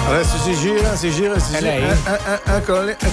Adesso si gira. È lei? Eccolo lì.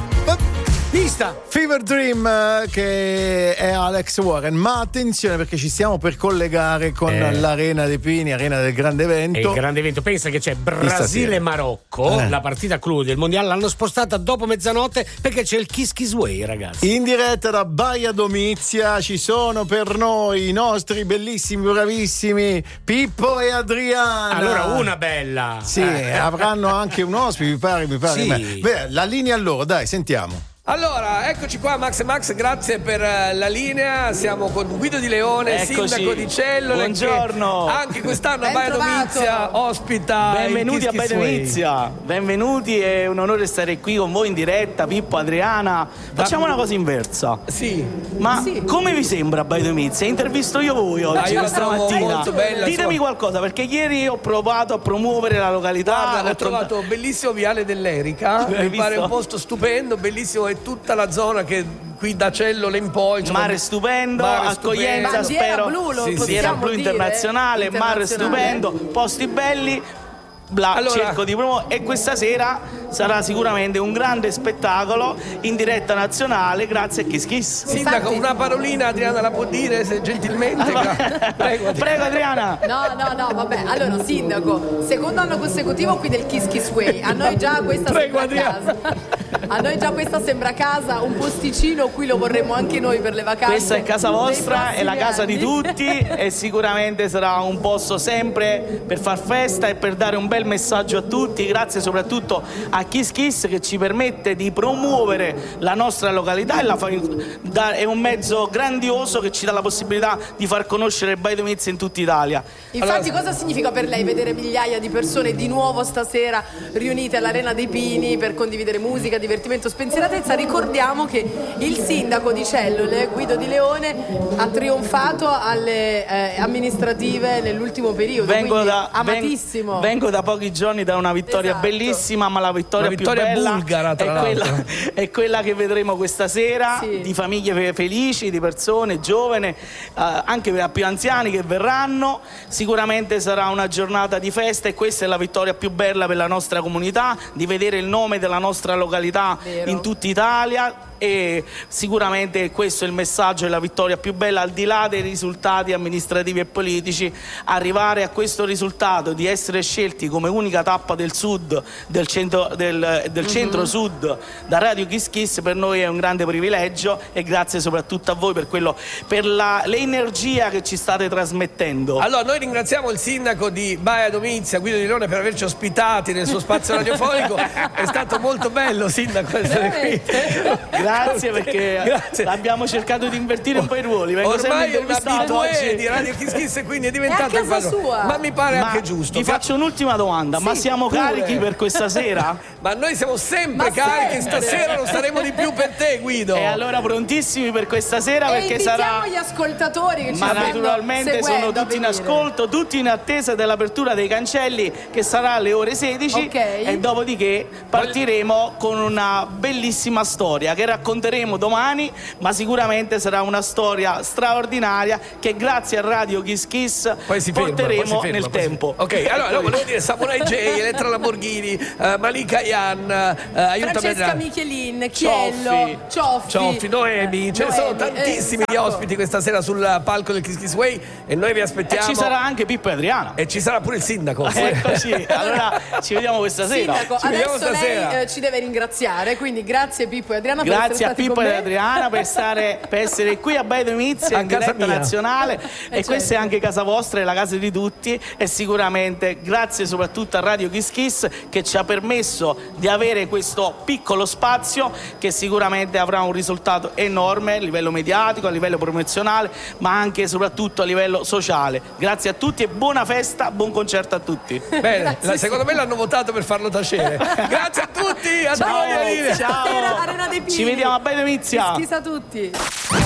Pista! Fever Dream, che è Alex Warren, ma attenzione perché ci stiamo per collegare con l'Arena dei Pini, Arena del grande evento. È il grande evento, pensa che c'è Brasile-Marocco, la partita clou del mondiale l'hanno spostata dopo mezzanotte perché c'è il Kiss Kiss Way, ragazzi. In diretta da Baia Domizia ci sono per noi i nostri bellissimi, bravissimi Pippo e Adriana. Allora una bella. Sì, avranno anche un ospite, mi pare. Sì. Beh, la linea a loro, dai, sentiamo. Allora, eccoci qua Max, grazie per la linea. Siamo con Guido Di Leone, Eccoci. sindaco di Cellule. Buongiorno. Anche quest'anno a Baia Domizia ospita. Benvenuti il a Kiss Baia Kiss Way. Domizia. Benvenuti, è un onore stare qui con voi in diretta, Pippo, Adriana. Facciamo una cosa inversa. Sì. Ma come vi sembra Baia Domizia? Intervisto io voi oggi, io la questa trovo mattina. molto bella, Ditemi qualcosa, perché ieri ho provato a promuovere la località. Guarda, ho trovato bellissimo Viale dell'Erica. L'hai Mi pare visto? un posto stupendo, bellissimo, è tutta la zona che qui da Cellule in poi. Insomma, Mare stupendo, mare accoglienza, stupendo. spero. Blu, lo Bandiera blu dire, internazionale, mare stupendo, posti belli. Allora, cerco di promuovere, e questa sera sarà sicuramente un grande spettacolo in diretta nazionale grazie a Kiss Kiss. Sindaco, una parolina Adriana la può dire se gentilmente? Prego Adriana. No, vabbè. Allora, sindaco, secondo anno consecutivo qui del Kiss Kiss Way. A noi già questa Prego, sembra casa. A noi già questa sembra casa, un posticino, qui lo vorremmo anche noi per le vacanze. Questa è casa vostra, è la casa anni. di tutti e sicuramente sarà un posto sempre per far festa e per dare un bel messaggio a tutti. Grazie soprattutto a Kiss Kiss che ci permette di promuovere la nostra località è un mezzo grandioso che ci dà la possibilità di far conoscere Baia Domizia in tutta Italia. Infatti, cosa significa per lei vedere migliaia di persone di nuovo stasera riunite all'Arena dei Pini per condividere musica, divertimento, spensieratezza? Ricordiamo che il sindaco di Cellule, Guido Di Leone, ha trionfato alle amministrative nell'ultimo periodo, amatissimo. Vengo da pochi giorni da una vittoria bellissima, ma la vittoria più bella bulgara, tra è quella che vedremo questa sera, di famiglie felici, di persone giovani, anche più anziani che verranno. Sicuramente sarà una giornata di festa e questa è la vittoria più bella per la nostra comunità, di vedere il nome della nostra località in tutta Italia. E sicuramente questo è il messaggio e la vittoria più bella, al di là dei risultati amministrativi e politici. Arrivare a questo risultato di essere scelti come unica tappa del sud, del centro-sud da Radio Kiss Kiss, per noi è un grande privilegio e grazie soprattutto a voi per l'energia che ci state trasmettendo. Allora, noi ringraziamo il sindaco di Baia Domizia, Guido Di Leone, per averci ospitati nel suo spazio radiofonico. È stato molto bello, sindaco, essere qui. Grazie, perché abbiamo cercato di invertire un po' i ruoli. Ormai è un abitué di Radio Kiss Kiss e quindi è diventato il padrone. Ma mi pare anche giusto. Ti faccio un'ultima domanda, ma siamo carichi per questa sera? Ma noi siamo sempre carichi, stasera lo saremo di più per te, Guido. E allora prontissimi per questa sera, perché sarà gli ascoltatori che ci ma stanno naturalmente sono tutti in ascolto, tutti in attesa dell'apertura dei cancelli, che sarà alle ore 16. E dopodiché partiremo con una bellissima storia che racconteremo domani, ma sicuramente sarà una storia straordinaria che grazie a Radio Kiss Kiss porteremo nel tempo. Ok, allora volevo dire Samurai J, Elettra Lamborghini, Malika Yan, Francesca Michelin, Chiello, Cioffi, Noemi, ce ne sono tantissimi di ospiti questa sera sul palco del Kiss Kiss Way e noi vi aspettiamo. E ci sarà anche Pippo e Adriana. E ci sarà pure il sindaco. Eccoci, allora ci vediamo questa sera. Sindaco, adesso lei ci deve ringraziare, quindi grazie Pippo e Adriana. Grazie a Pippo e Adriana per essere qui a Baia Domizia in diretta nazionale e questa è anche casa vostra, è la casa di tutti, e sicuramente grazie soprattutto a Radio Kiss Kiss che ci ha permesso di avere questo piccolo spazio che sicuramente avrà un risultato enorme a livello mediatico, a livello promozionale, ma anche e soprattutto a livello sociale. Grazie a tutti e buona festa, buon concerto a tutti. Bene, secondo me l'hanno votato per farlo tacere. Grazie a tutti, a ciao, voi. ciao. Arena dei Pini. Ci vediamo a Baia Domizia. Schisa a tutti.